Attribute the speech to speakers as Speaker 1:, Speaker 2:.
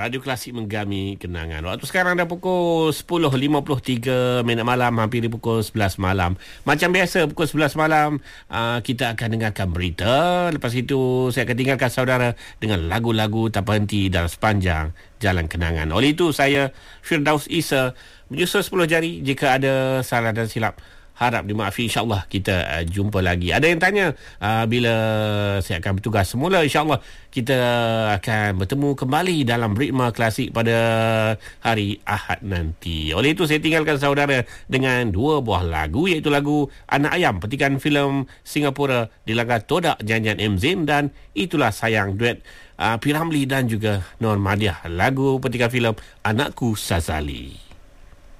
Speaker 1: Radio Klasik menggami kenangan. Waktu sekarang dah pukul 10.53 minit malam, hampir di pukul 11 malam. Macam biasa pukul 11 malam kita akan dengarkan berita. Lepas itu saya akan tinggalkan saudara dengan lagu-lagu tak berhenti dalam sepanjang jalan kenangan. Oleh itu saya Firdaus Isa menyusul 10 jari. Jika ada salah dan silap, harap dimaafi. InsyaAllah kita jumpa lagi. Ada yang tanya bila saya akan bertugas semula. InsyaAllah kita akan bertemu kembali dalam Ritma Klasik pada hari Ahad nanti. Oleh itu saya tinggalkan saudara dengan dua buah lagu, iaitu lagu Anak Ayam, petikan filem Singapura dilanggar Todak Janjian M. Zain, dan Itulah Sayang, duet P. Ramlee dan juga Nur Madiah. Lagu petikan filem Anakku Sazali.